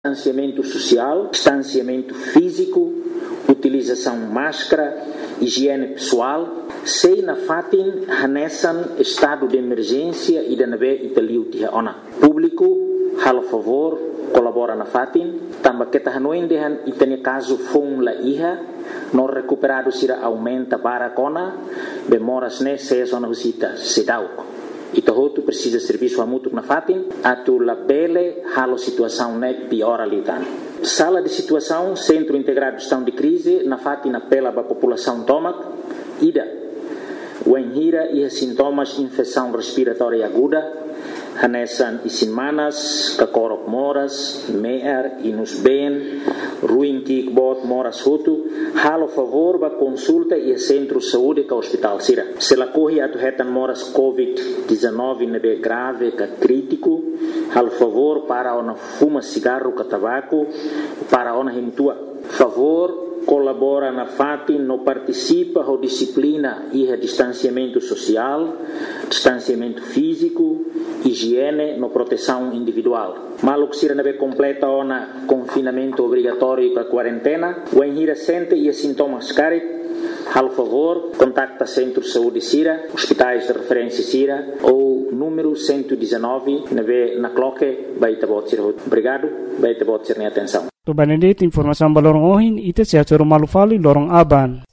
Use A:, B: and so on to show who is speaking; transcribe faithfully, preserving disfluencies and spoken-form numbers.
A: Distanciamento social, distanciamento físico, utilização de máscara, higiene pessoal. Sei na fatin hanesan estado de emergência e da nave italiu tia ona. Público, halo favor, colabora na fatin. Tamba kita hanoin dehan itania caso fong la iha, no recuperado sira aumenta baracona, bemoras ne se zona husita sedau. Ito hotu precisa serviço amutuk na fatin, atu la bele halo situação ne piora litan. Sala de situação, Centro Integrado de Gestão de Crise, na fatin apela a população tomac, ida, o enhira e sintomas de infecção respiratória aguda, hanesan isinmanas, kakorok moras, meer, inus ben, ruim kikbot moras hutu, halo favor ba consulta e centro de saúde ka hospital sira. Se la corre atu hetan moras covid dezenove nebe grave ka crítico, halo favor para ona fuma cigarro ka tabaco, para ona himtua. Favor colabora na fatin, no participa ou disciplina e distanciamento social, distanciamento físico, higiene, no proteção individual. Maluk sira nebe completa ona confinamento obrigatório com a quarentena, o enhira sente e sintomas carit, hal favor, contacta Centro de Saúde Sira, hospitais de referência Sira ou número cento e dezenove, nebe na cloque, baita bot sira. Obrigado, baita bot sira atenção.
B: To Benedict, informação balorong ohin, ite siya Malu Valley, lorong Aban.